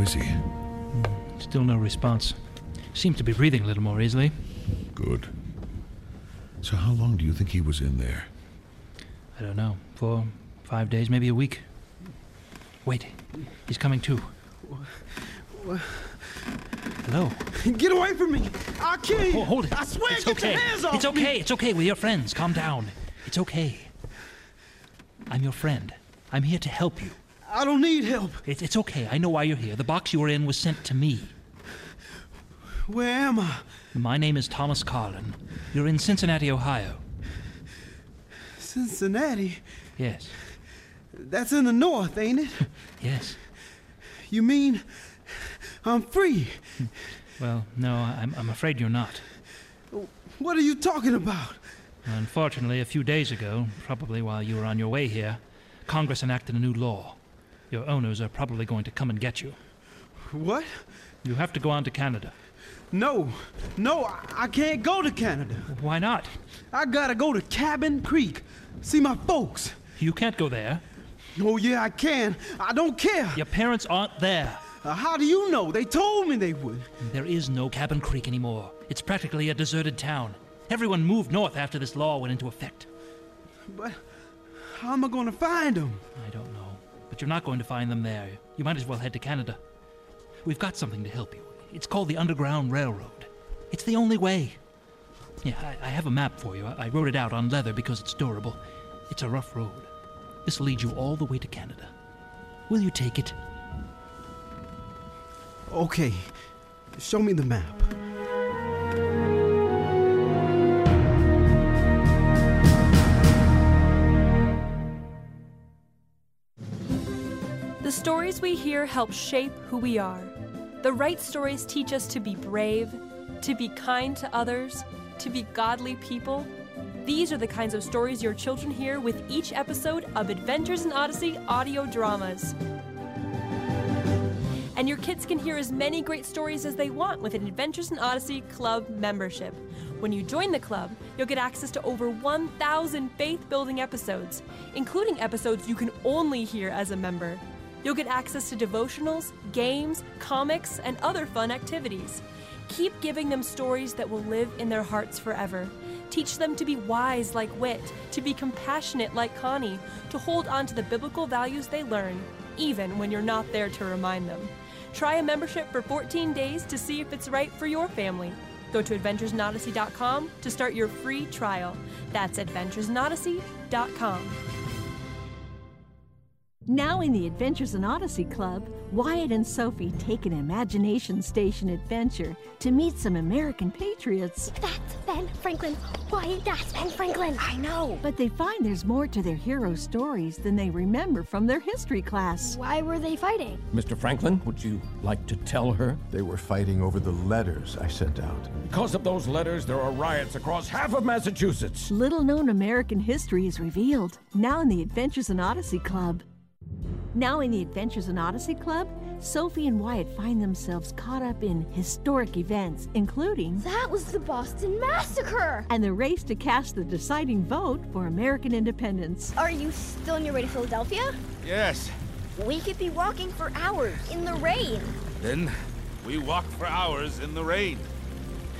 is he? Still no response. Seems to be breathing a little more easily. Good. So how long do you think he was in there? I don't know. 4, 5 days, maybe a week. Wait, he's coming too. What? Hello? Get away from me! I'll kill you! Hold it. I swear, it's get okay. your hands off It's me! okay. It's okay. We're your friends. Calm down. It's okay. I'm your friend. I'm here to help you. I don't need help. It's okay. I know why you're here. The box you were in was sent to me. Where am I? My name is Thomas Carlin. You're in Cincinnati, Ohio. Cincinnati? Yes. That's in the north, ain't it? Yes. You mean I'm free? Well, no, I'm afraid you're not. What are you talking about? Unfortunately, a few days ago, probably while you were on your way here, Congress enacted a new law. Your owners are probably going to come and get you. What? You have to go on to Canada. No, I can't go to Canada. Why not? I gotta go to Cabin Creek. See my folks. You can't go there. Oh, yeah, I can. I don't care. Your parents aren't there. How do you know? They told me they would. There is no Cabin Creek anymore. It's practically a deserted town. Everyone moved north after this law went into effect. But how am I gonna find them? I don't know. But you're not going to find them there. You might as well head to Canada. We've got something to help you. It's called the Underground Railroad. It's the only way. Yeah, I have a map for you. I wrote it out on leather because it's durable. It's a rough road. This will lead you all the way to Canada. Will you take it? Okay, show me the map. The stories we hear help shape who we are. The right stories teach us to be brave, to be kind to others, to be godly people. These are the kinds of stories your children hear with each episode of Adventures in Odyssey audio dramas. And your kids can hear as many great stories as they want with an Adventures in Odyssey Club membership. When you join the club, you'll get access to over 1,000 faith-building episodes, including episodes you can only hear as a member. You'll get access to devotionals, games, comics, and other fun activities. Keep giving them stories that will live in their hearts forever. Teach them to be wise like Wit, to be compassionate like Connie, to hold on to the biblical values they learn, even when you're not there to remind them. Try a membership for 14 days to see if it's right for your family. Go to adventuresinodyssey.com to start your free trial. That's adventuresinodyssey.com. Now in the Adventures in Odyssey Club, Wyatt and Sophie take an imagination station adventure to meet some American patriots. That's Ben Franklin. Wyatt, that's Ben Franklin. I know. But they find there's more to their hero stories than they remember from their history class. Why were they fighting? Mr. Franklin, would you like to tell her? They were fighting over the letters I sent out. Because of those letters, there are riots across half of Massachusetts. Little-known American history is revealed, now in the Adventures in Odyssey Club. Now in the Adventures in Odyssey Club, Sophie and Wyatt find themselves caught up in historic events, including... That was the Boston Massacre! And the race to cast the deciding vote for American independence. Are you still on your way to Philadelphia? Yes. We could be walking for hours in the rain. Then we walked for hours in the rain.